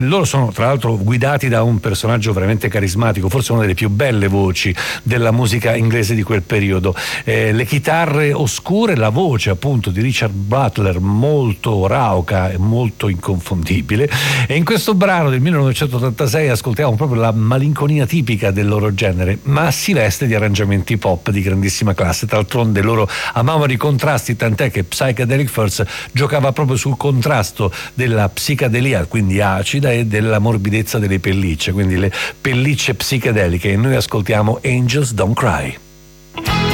Loro sono tra l'altro guidati da un personaggio veramente carismatico, forse una delle più belle voci della musica inglese di quel periodo. Le chitarre oscure, la voce appunto di Richard Butler molto rauca e molto inconfondibile, e in questo brano del 1986 ascoltiamo proprio la malinconia tipica del loro genere, ma si veste di arrangiamenti pop di grandissima classe. D'altronde loro amavano i contrasti, tant'è che Psychedelic Furs giocava proprio sul contrasto della psicadelia, quindi acida, e della morbidezza delle pellicce, quindi le pellicce psichedeliche. E noi ascoltiamo Angels Don't Cry.